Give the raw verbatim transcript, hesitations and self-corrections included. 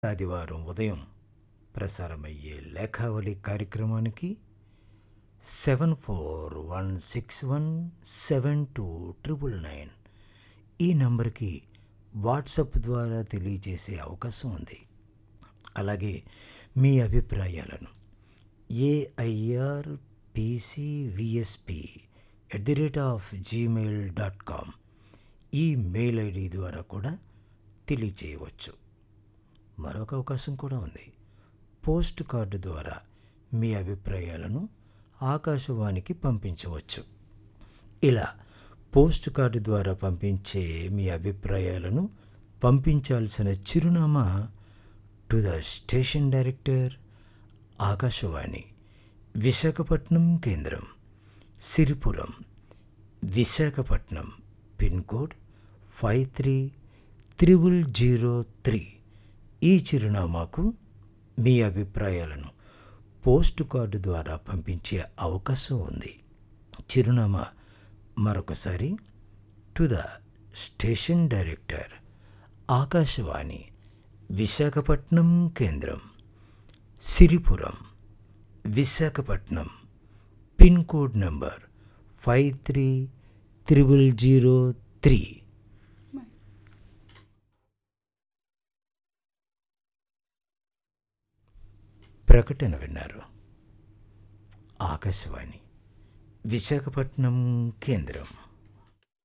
ఆదివారం ఉదయం ప్రసారమయ్యే లేఖావళి కార్యక్రమానికి seven four one six one seven two triple nine ఈ నంబర్కి వాట్సాప్ ద్వారా తెలియజేసే అవకాశం ఉంది. అలాగే మీ అభిప్రాయాలను AIR PCVSP at the rate of Gmail dot com ఈ మెయిల్ ఐడి ద్వారా కూడా తెలియజేయవచ్చు. మరొక అవకాశం కూడా ఉంది. పోస్ట్ కార్డు ద్వారా మీ అభిప్రాయాలను ఆకాశవాణికి పంపించవచ్చు. ఇలా పోస్ట్ కార్డు ద్వారా పంపించే మీ అభిప్రాయాలను పంపించాల్సిన చిరునామా to the station director, Akashvani, Visakhapatnam కేంద్రం, Siripuram, Visakhapatnam, pin code five three triple zero three. ఈ చిరునామాకు మీ అభిప్రాయాలను పోస్ట్ కార్డు ద్వారా పంపించే అవకాశం ఉంది. చిరునామా మరొకసారి to the station director, Akashvani, Visakhapatnam కేంద్రం, Siripuram, Visakhapatnam, pin code number five three triple zero three. ప్రకటన విన్నారు. ఆకాశవాణి విశాఖపట్నం కేంద్రం.